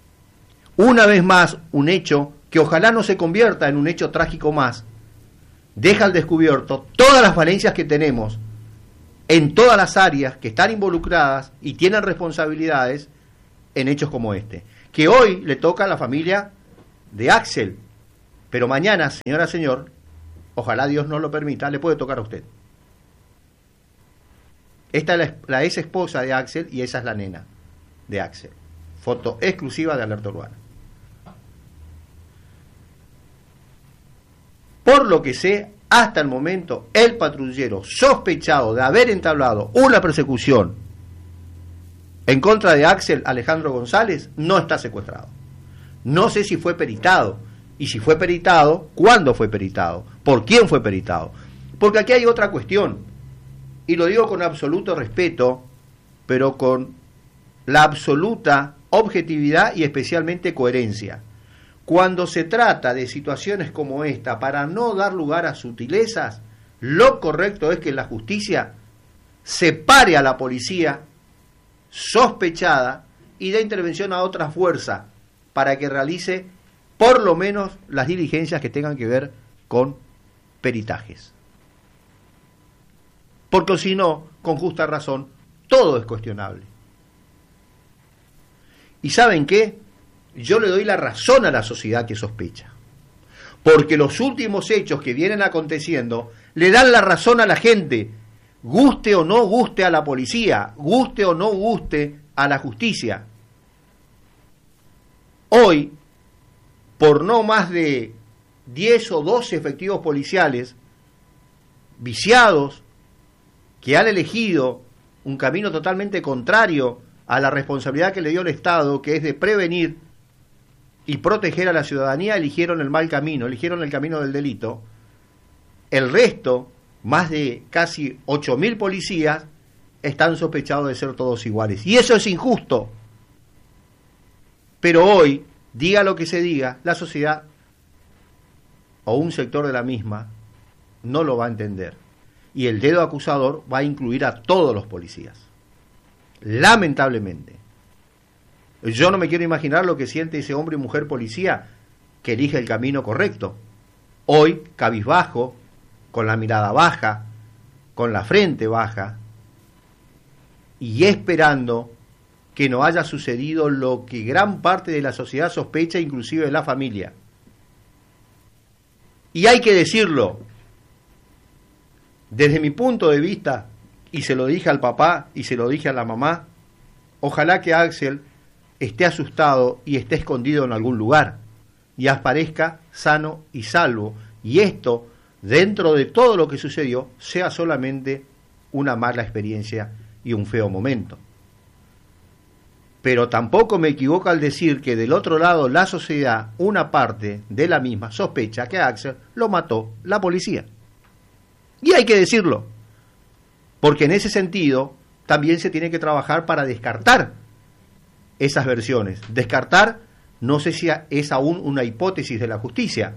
Una vez más, un hecho que ojalá no se convierta en un hecho trágico más, deja al descubierto todas las falencias que tenemos en todas las áreas que están involucradas y tienen responsabilidades en hechos como este, que hoy le toca a la familia de Axel, pero mañana, señora, señor, ojalá Dios no lo permita, le puede tocar a usted. Esta es la ex esposa de Axel y esa es la nena de Axel. Foto exclusiva de Alerta Urbana. Por lo que sé, hasta el momento, el patrullero sospechado de haber entablado una persecución en contra de Axel Alejandro González no está secuestrado. No sé si fue peritado, y si fue peritado, ¿cuándo fue peritado? ¿Por quién fue peritado? Porque aquí hay otra cuestión, y lo digo con absoluto respeto, pero con la absoluta objetividad y especialmente coherencia. Cuando se trata de situaciones como esta, para no dar lugar a sutilezas, lo correcto es que la justicia separe a la policía sospechada y dé intervención a otra fuerza para que realice por lo menos las diligencias que tengan que ver con peritajes. Porque si no, con justa razón, todo es cuestionable. ¿Y saben qué? Yo le doy la razón a la sociedad que sospecha. Porque los últimos hechos que vienen aconteciendo le dan la razón a la gente, guste o no guste a la policía, guste o no guste a la justicia. Hoy, por no más de 10 o 12 efectivos policiales viciados que han elegido un camino totalmente contrario a la responsabilidad que le dio el Estado, que es de prevenir y proteger a la ciudadanía, eligieron el mal camino, eligieron el camino del delito. El resto, más de casi 8.000 policías, están sospechados de ser todos iguales. Y eso es injusto. Pero hoy, diga lo que se diga, la sociedad o un sector de la misma no lo va a entender. Y el dedo acusador va a incluir a todos los policías. Lamentablemente. Yo no me quiero imaginar lo que siente ese hombre y mujer policía que elige el camino correcto. Hoy, cabizbajo, con la mirada baja, con la frente baja, y esperando que no haya sucedido lo que gran parte de la sociedad sospecha, inclusive de la familia. Y hay que decirlo, desde mi punto de vista, y se lo dije al papá y se lo dije a la mamá, ojalá que Axel esté asustado y esté escondido en algún lugar y aparezca sano y salvo, y esto, dentro de todo lo que sucedió, sea solamente una mala experiencia y un feo momento. Pero tampoco me equivoco al decir que del otro lado la sociedad, una parte de la misma, sospecha que a Axel lo mató la policía. Y hay que decirlo, porque en ese sentido también se tiene que trabajar para descartar esas versiones. Descartar, no sé si es aún una hipótesis de la justicia.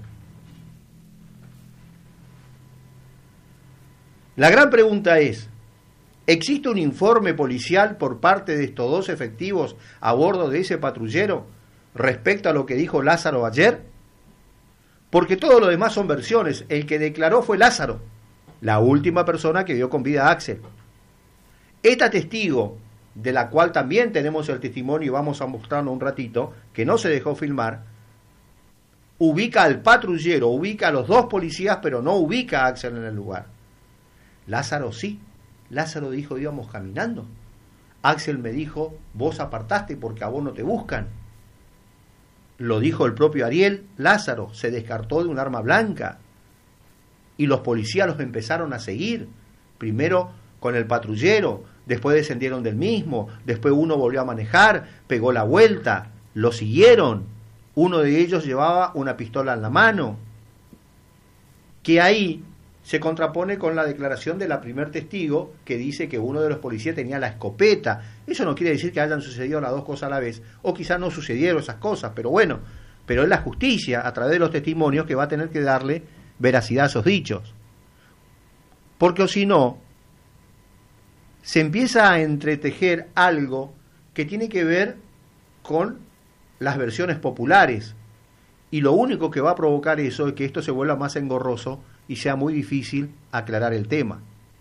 La gran pregunta es, ¿existe un informe policial por parte de estos dos efectivos a bordo de ese patrullero respecto a lo que dijo Lázaro ayer? Porque todo lo demás son versiones. El que declaró fue Lázaro, la última persona que vio con vida a Axel. Esta testigo, de la cual también tenemos el testimonio y vamos a mostrarlo un ratito, que no se dejó filmar, ubica al patrullero, ubica a los dos policías, pero no ubica a Axel en el lugar. Lázaro sí. Lázaro dijo, íbamos caminando. Axel me dijo, vos apartaste porque a vos no te buscan. Lo dijo el propio Ariel. Lázaro se descartó de un arma blanca y los policías los empezaron a seguir, primero con el patrullero, después descendieron del mismo, después uno volvió a manejar, pegó la vuelta, lo siguieron, uno de ellos llevaba una pistola en la mano, que ahí se contrapone con la declaración de la primer testigo que dice que uno de los policías tenía la escopeta. Eso no quiere decir que hayan sucedido las dos cosas a la vez, o quizás no sucedieron esas cosas, pero bueno, pero es la justicia a través de los testimonios que va a tener que darle veracidad a esos dichos, porque o si no se empieza a entretejer algo que tiene que ver con las versiones populares, y lo único que va a provocar eso es que esto se vuelva más engorroso y sea muy difícil aclarar el tema.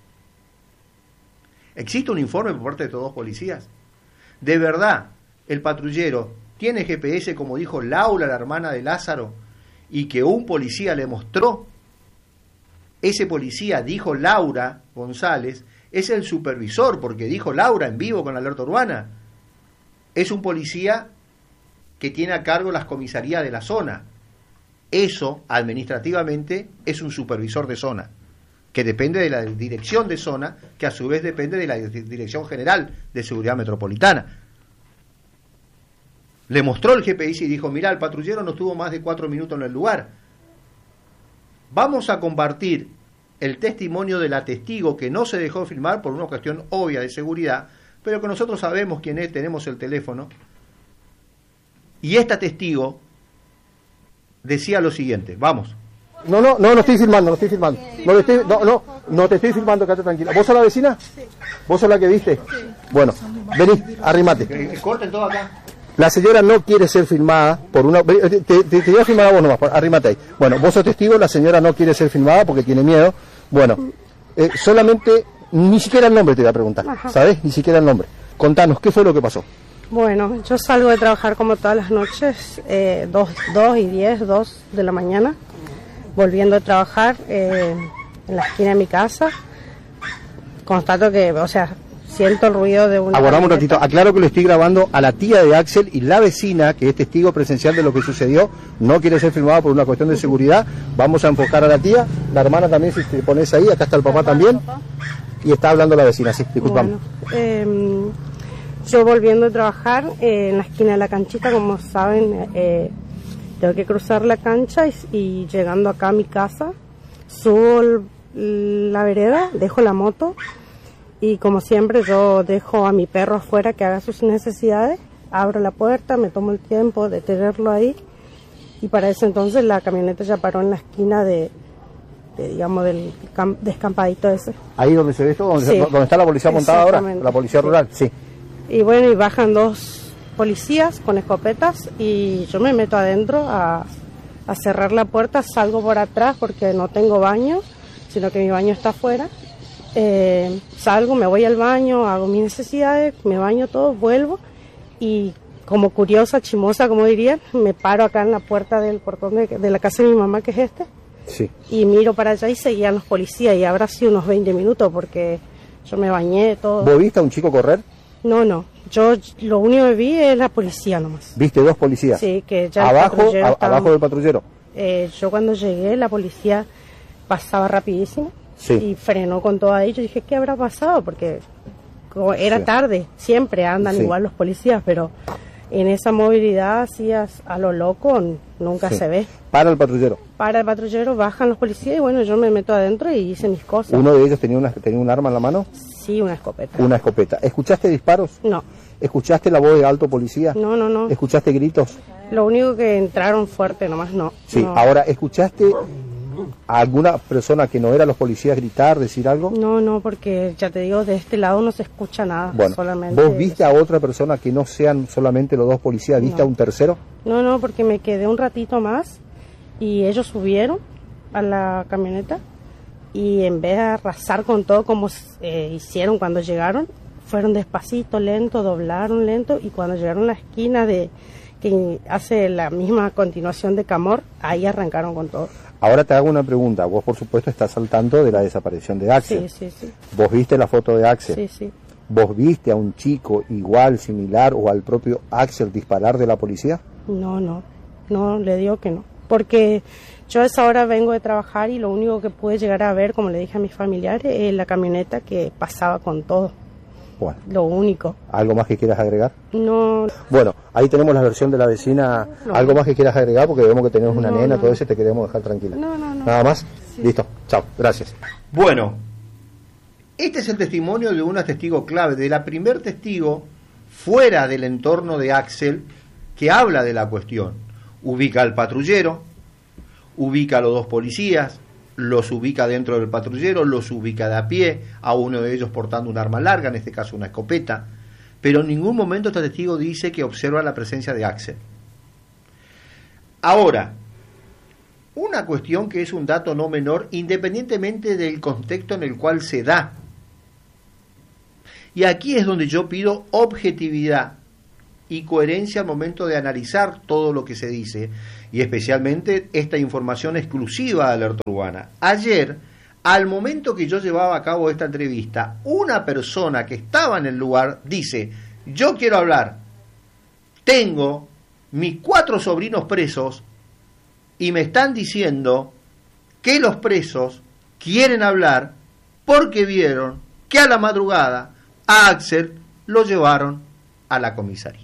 ¿Existe un informe por parte de estos dos policías? ¿De verdad el patrullero tiene GPS, como dijo Laura, la hermana de Lázaro, y que un policía le mostró? Ese policía, dijo Laura González, es el supervisor, porque dijo Laura en vivo con Alerta Urbana. Es un policía que tiene a cargo las comisarías de la zona. Eso, administrativamente, es un supervisor de zona, que depende de la dirección de zona, que a su vez depende de la Dirección General de Seguridad Metropolitana. Le mostró el GPS y dijo, mirá, el patrullero no estuvo más de 4 minutos en el lugar. Vamos a compartir el testimonio de la testigo que no se dejó filmar por una cuestión obvia de seguridad, pero que nosotros sabemos quién es, tenemos el teléfono. Y esta testigo decía lo siguiente, vamos. No estoy filmando. No te estoy filmando, quédate tranquila. ¿Vos sos la vecina? Sí. ¿Vos sos la que viste? Sí. Bueno, vení, arrímate. Corten todo acá. La señora no quiere ser filmada por una... Te voy a filmar a vos nomás, arrímate ahí. Bueno, vos sos testigo, la señora no quiere ser filmada porque tiene miedo. Bueno, solamente, ni siquiera el nombre te voy a preguntar, ajá. ¿Sabes? Ni siquiera el nombre. Contanos, ¿qué fue lo que pasó? Bueno, yo salgo de trabajar como todas las noches, 2 de la mañana, volviendo a trabajar en la esquina de mi casa. Constato que, siento el ruido de una... Aguardamos un ratito, aclaro que le estoy grabando a la tía de Axel y la vecina, que es testigo presencial de lo que sucedió, no quiere ser filmada por una cuestión de seguridad. Vamos a enfocar a la tía, la hermana también, si te pones ahí, acá está el papá también, y está hablando la vecina, sí, disculpame. Bueno, yo volviendo a trabajar en la esquina de la canchita, como saben, tengo que cruzar la cancha y llegando acá a mi casa, subo la vereda, dejo la moto y como siempre yo dejo a mi perro afuera que haga sus necesidades, abro la puerta, me tomo el tiempo de tenerlo ahí y para ese entonces la camioneta ya paró en la esquina del descampadito ese. Ahí donde se ve esto, donde está la policía montada ahora, la policía rural, sí. Y bueno, y bajan 2 policías con escopetas y yo me meto adentro a cerrar la puerta, salgo por atrás porque no tengo baño, sino que mi baño está afuera. Salgo, me voy al baño, hago mis necesidades, me baño todo, vuelvo y como curiosa, chimosa, como dirían, me paro acá en la puerta del portón de la casa de mi mamá, que es sí. Y miro para allá y seguían los policías y habrá sido unos 20 minutos porque yo me bañé, todo. ¿Vos viste a un chico correr? No, yo lo único que vi es la policía nomás. ¿Viste 2 policías? Sí, que ya abajo del patrullero. Yo cuando llegué la policía pasaba rapidísimo, sí. Y frenó con todo ahí. Yo dije, ¿qué habrá pasado? Porque como era tarde, siempre andan igual los policías, pero en esa movilidad así a lo loco nunca se ve. Para el patrullero, bajan los policías y bueno, yo me meto adentro y hice mis cosas. ¿Uno de ellos tenía un arma en la mano? Sí, una escopeta. Una escopeta. ¿Escuchaste disparos? No. ¿Escuchaste la voz de alto policía? No. ¿Escuchaste gritos? Lo único que entraron fuerte nomás, no. Sí, no. Ahora, ¿escuchaste a alguna persona que no era los policías gritar, decir algo? No, porque ya te digo, de este lado no se escucha nada. Bueno, solamente ¿vos viste a otra persona que no sean solamente los 2 policías? ¿Viste a un tercero? No, porque me quedé un ratito más y ellos subieron a la camioneta y en vez de arrasar con todo como hicieron cuando llegaron, fueron despacito, lento, doblaron lento y cuando llegaron a la esquina que hace la misma continuación de Camor, ahí arrancaron con todo. Ahora te hago una pregunta. Vos, por supuesto, estás al tanto de la desaparición de Axel. Sí. ¿Vos viste la foto de Axel? Sí. ¿Vos viste a un chico igual, similar o al propio Axel disparar de la policía? No, le digo que no. Porque yo a esa hora vengo de trabajar y lo único que pude llegar a ver, como le dije a mis familiares, es la camioneta que pasaba con todo. Bueno. Lo único. ¿Algo más que quieras agregar? No. Bueno, ahí tenemos la versión de la vecina. No. ¿Algo más que quieras agregar? Porque vemos que tenemos una nena, todo eso, te queremos dejar tranquila. No. ¿Nada más? Sí. Listo. Chao. Gracias. Bueno, este es el testimonio de una testigo clave, de la primer testigo fuera del entorno de Axel que habla de la cuestión. Ubica al patrullero, ubica a los 2 policías, los ubica dentro del patrullero, los ubica de a pie, a uno de ellos portando un arma larga, en este caso una escopeta, pero en ningún momento este testigo dice que observa la presencia de Axel. Ahora, una cuestión que es un dato no menor, independientemente del contexto en el cual se da. Y aquí es donde yo pido objetividad y coherencia al momento de analizar todo lo que se dice, y especialmente esta información exclusiva de Alerta Urbana. Ayer, al momento que yo llevaba a cabo esta entrevista, una persona que estaba en el lugar dice: yo quiero hablar, tengo mis 4 sobrinos presos y me están diciendo que los presos quieren hablar porque vieron que a la madrugada a Axel lo llevaron a la comisaría.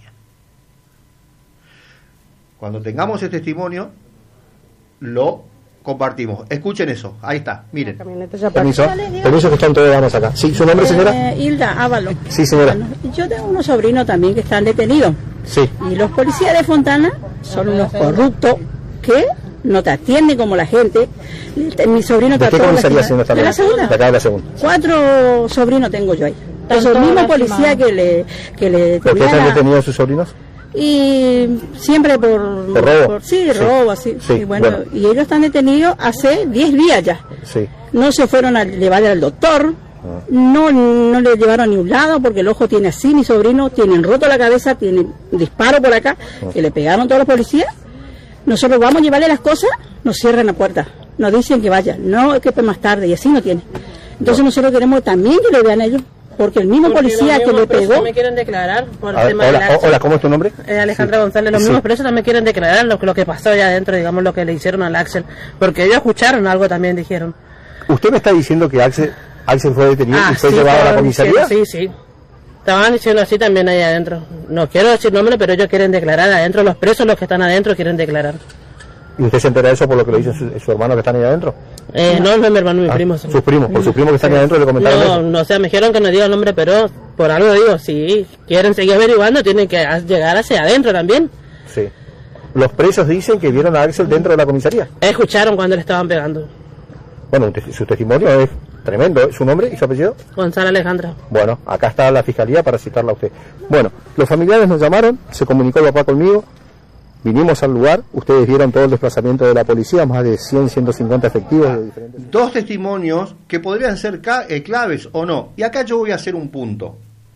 Cuando tengamos el testimonio, lo compartimos. Escuchen eso, ahí está, miren. Permiso, permiso que están todos damas acá. Sí, ¿su nombre, señora? Hilda Ávalo. Sí, señora. Bueno, yo tengo unos sobrinos también que están detenidos. Sí. Y los policías de Fontana son unos corruptos que no te atienden como la gente. Mi sobrino ¿De qué comisaría, señora? De la segunda. De acá de la segunda. 4 sobrinos tengo yo ahí. Los mismos policías que le ¿Por qué están detenidos sus sobrinos? Y siempre por robo. Robo, así. Sí, y bueno, y ellos están detenidos hace 10 días ya. Sí. No se fueron a llevar al doctor, no le llevaron ni un lado porque el ojo tiene así, mi sobrino, tienen roto la cabeza, tienen disparo por acá, que le pegaron todos los policías. Nosotros vamos a llevarle las cosas, nos cierran la puerta, nos dicen que vaya, no, es que más tarde, y así no tiene. Entonces nosotros queremos también que le vean a ellos. Porque el mismo policía que le pegó... también quieren declarar por el tema hola, ¿cómo es tu nombre? Alejandra González. Los mismos presos también quieren declarar lo que pasó allá adentro, digamos, lo que le hicieron al Axel. Porque ellos escucharon algo también, dijeron. ¿Usted me está diciendo que Axel fue detenido y fue llevado a la comisaría? Sí. Estaban diciendo así también allá adentro. No quiero decir nombre, pero ellos quieren declarar adentro. Los presos, los que están adentro, quieren declarar. ¿Y usted se entera de eso por lo que le dice su hermano que están ahí adentro? No es mi hermano, mi primo. ¿Sus primos? ¿Por sus primos que están ahí adentro le comentaron eso? No, o sea, me dijeron que no diga el nombre, pero por algo digo, si quieren seguir averiguando, tienen que llegar hacia adentro también. Sí. Los presos dicen que vieron a Axel dentro de la comisaría. Escucharon cuando le estaban pegando. Bueno, su testimonio es tremendo. ¿Su nombre y su apellido? Gonzalo Alejandra. Bueno, acá está la fiscalía para citarla a usted. Bueno, los familiares nos llamaron, se comunicó el papá conmigo. Vinimos al lugar, ustedes vieron todo el desplazamiento de la policía, más de 100, 150 efectivos de diferentes... 2 testimonios que podrían ser claves o no. Y acá yo voy a hacer un punto.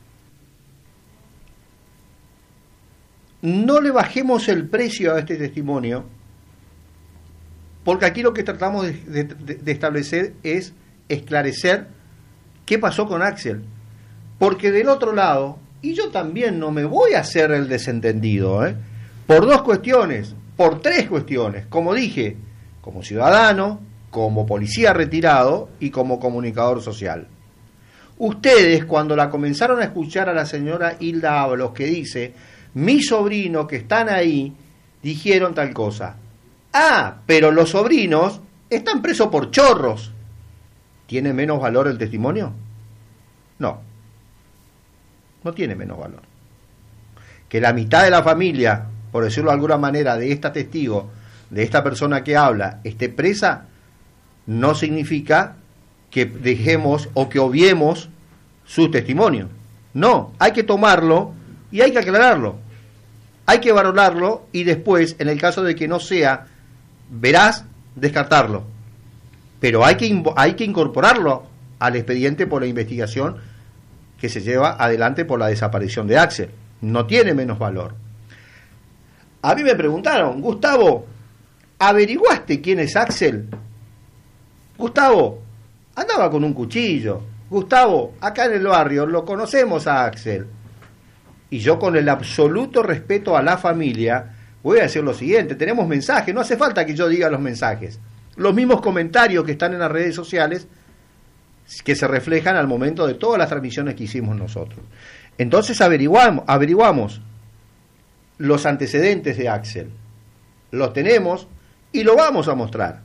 No le bajemos el precio a este testimonio, porque aquí lo que tratamos de establecer es esclarecer qué pasó con Axel. Porque del otro lado, y yo también no me voy a hacer el desentendido, por 2 cuestiones, por 3 cuestiones, como dije, como ciudadano, como policía retirado y como comunicador social. Ustedes, cuando la comenzaron a escuchar a la señora Hilda Ábalos, que dice, mis sobrinos que están ahí, dijeron tal cosa. Ah, pero los sobrinos están presos por chorros. ¿Tiene menos valor el testimonio? No. No tiene menos valor. Que la mitad de la familia, por decirlo de alguna manera, de esta testigo, de esta persona que habla, esté presa, no significa que dejemos o que obviemos su testimonio. No, hay que tomarlo y hay que aclararlo. Hay que valorarlo y después, en el caso de que no sea veraz, descartarlo. Pero hay que incorporarlo al expediente por la investigación que se lleva adelante por la desaparición de Axel. No tiene menos valor. A mí me preguntaron, Gustavo, ¿averiguaste quién es Axel? Gustavo, andaba con un cuchillo. Gustavo, acá en el barrio lo conocemos a Axel. Y yo, con el absoluto respeto a la familia, voy a decir lo siguiente: tenemos mensajes, no hace falta que yo diga los mensajes. Los mismos comentarios que están en las redes sociales, que se reflejan al momento de todas las transmisiones que hicimos nosotros. Entonces averiguamos los antecedentes de Axel, los tenemos y lo vamos a mostrar.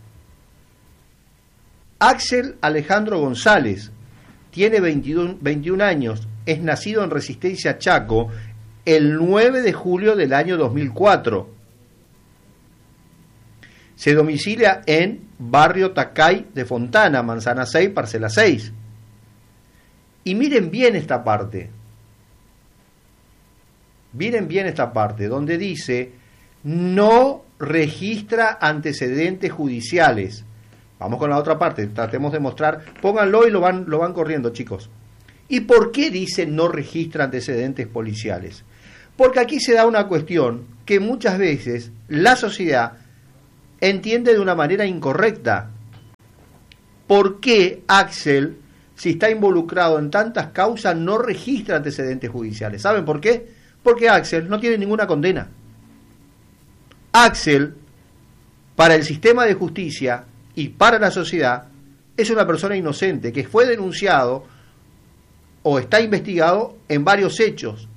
Axel Alejandro González tiene 21 años, es nacido en Resistencia, Chaco, el 9 de julio del año 2004. Se domicilia en Barrio Tacay de Fontana, Manzana 6, Parcela 6. Y miren bien esta parte. Miren bien esta parte, donde dice, no registra antecedentes judiciales. Vamos con la otra parte, tratemos de mostrar, pónganlo y lo van corriendo, chicos. ¿Y por qué dice no registra antecedentes policiales? Porque aquí se da una cuestión que muchas veces la sociedad entiende de una manera incorrecta. ¿Por qué Axel, si está involucrado en tantas causas, no registra antecedentes judiciales? ¿Saben por qué? Porque Axel no tiene ninguna condena. Axel, para el sistema de justicia y para la sociedad, es una persona inocente que fue denunciado o está investigado en varios hechos